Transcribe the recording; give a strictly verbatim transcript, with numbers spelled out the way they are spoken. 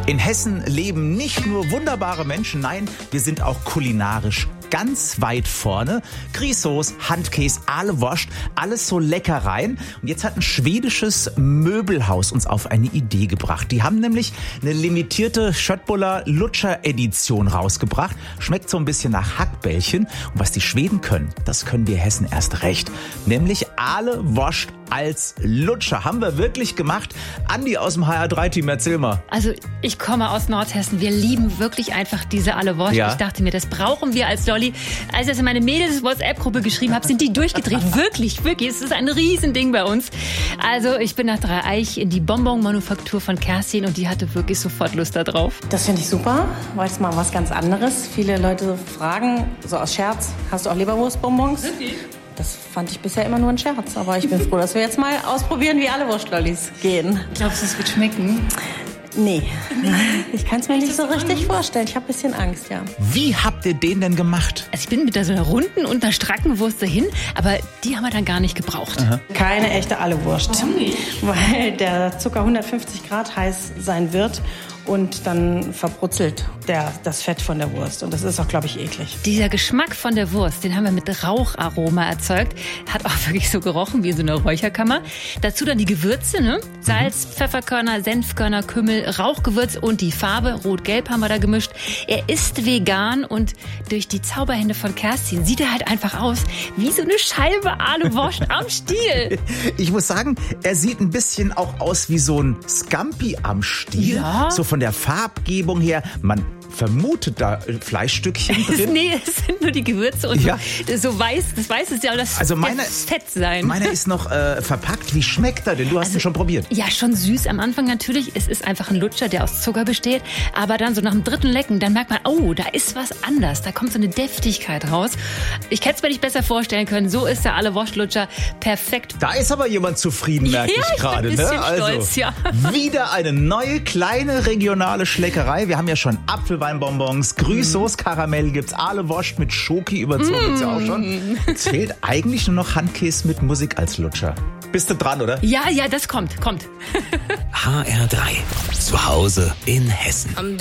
In Hessen leben nicht nur wunderbare Menschen, nein, wir sind auch kulinarisch ganz weit vorne. Grießsoße, Handkäse, Ahlewurst, alles so Leckereien. Und jetzt hat ein schwedisches Möbelhaus uns auf eine Idee gebracht. Die haben nämlich eine limitierte Schöttbuller Lutscher-Edition rausgebracht. Schmeckt so ein bisschen nach Hackbällchen. Und was die Schweden können, das können wir Hessen erst recht. Nämlich Ahlewurst als Lutscher. Haben wir wirklich gemacht. Andi aus dem H R drei Team, erzähl mal. Also ich komme aus Nordhessen. Wir lieben wirklich einfach diese Ahlewurst. Ja. Ich dachte mir, das brauchen wir als Lolli. Als ich das in meine Mädels-WhatsApp-Gruppe geschrieben habe, sind die durchgedreht. Wirklich, wirklich. Es ist ein Riesending bei uns. Also ich bin nach Dreieich in die Bonbon-Manufaktur von Kerstin und die hatte wirklich sofort Lust da drauf. Das finde ich super, weil es mal was ganz anderes. Viele Leute fragen, so aus Scherz, hast du auch Leberwurstbonbons? Okay. Das fand ich bisher immer nur ein Scherz. Aber ich bin froh, dass wir jetzt mal ausprobieren, wie alle Wurstlollis gehen. Glaubst du, es wird schmecken? Nee, ich kann es mir nicht so richtig vorstellen. Ich habe ein bisschen Angst, ja. Wie habt ihr den denn gemacht? Also ich bin mit so einer runden und einer stracken Wurst dahin, aber die haben wir dann gar nicht gebraucht. Aha. Keine echte Ahlewurst. Warum nicht? Weil der Zucker hundertfünfzig Grad heiß sein wird und dann verbrutzelt der, das Fett von der Wurst. Und das ist auch, glaube ich, eklig. Dieser Geschmack von der Wurst, den haben wir mit Raucharoma erzeugt. Hat auch wirklich so gerochen wie in so einer Räucherkammer. Dazu dann die Gewürze, ne? Salz, mhm. Pfefferkörner, Senfkörner, Kümmel, Rauchgewürz und die Farbe. Rot-Gelb haben wir da gemischt. Er ist vegan und durch die Zauberhände von Kerstin sieht er halt einfach aus wie so eine Scheibe Ahlewurst am Stiel. Ich muss sagen, er sieht ein bisschen auch aus wie so ein Scampi am Stiel. Ja. So von der Farbgebung her. Man vermutet da Fleischstückchen drin. Nee, es sind nur die Gewürze und ja. so, so weiß, das weiß es ja, das also meine, das Fett sein. Meiner ist noch äh, verpackt. Wie schmeckt er denn? Du hast also, ihn schon probiert. Ja, schon süß am Anfang natürlich. Es ist einfach ein Lutscher, der aus Zucker besteht. Aber dann so nach dem dritten Lecken, dann merkt man, oh, da ist was anders. Da kommt so eine Deftigkeit raus. Ich hätte es mir nicht besser vorstellen können. So ist der Ahlewurst-Lutscher perfekt. Da ist aber jemand zufrieden, merke ja, ich gerade. Ich bin ein bisschen ne? stolz, also, ja. Wieder eine neue, kleine regionale Schleckerei. Wir haben ja schon Apfelweinbonbons, Grießsoße, Karamell gibt's, Ahlewurst mit Schoki überzogen, mm. gibt's ja auch schon. Zählt eigentlich nur noch Handkäse mit Musik als Lutscher. Bist du dran, oder? Ja, ja, das kommt, kommt. H R drei. Zu Hause in Hessen.